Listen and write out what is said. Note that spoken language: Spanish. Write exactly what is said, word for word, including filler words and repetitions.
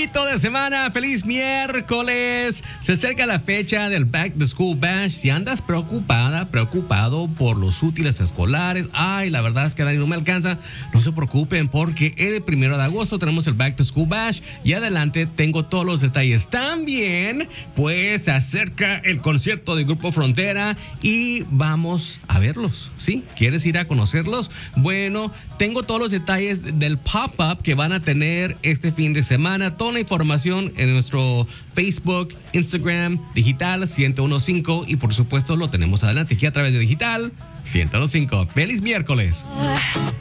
Finito de semana, feliz miércoles. Se acerca la fecha del Back to School Bash. Si andas preocupada, preocupado por los útiles escolares, ay, la verdad es que Dani no me alcanza, no se preocupen porque el primero de agosto tenemos el Back to School Bash y adelante tengo todos los detalles. También, pues, se acerca el concierto de Grupo Frontera y vamos a verlos, ¿sí? ¿Quieres ir a conocerlos? Bueno, tengo todos los detalles del pop-up que van a tener este fin de semana. Toda la información en nuestro Facebook, Instagram, Digital ciento quince y por supuesto lo tenemos adelante aquí a través de Digital ciento quince. ¡Feliz miércoles!